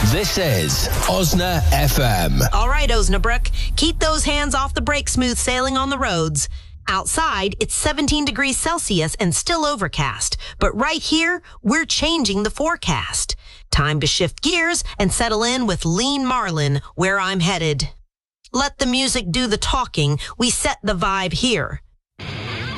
This is Osna FM. All right, Osnabrück, keep those hands off the brake, smooth sailing on the roads. Outside, it's 17 degrees Celsius and still overcast. But right here, we're changing the forecast. Time to shift gears and settle in with Lean Marlin, Where I'm Headed. Let the music do the talking. We set the vibe here.